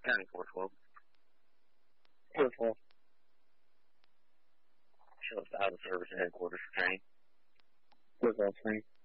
County 412. 412. Show us out of service and headquarters for training. 412 training.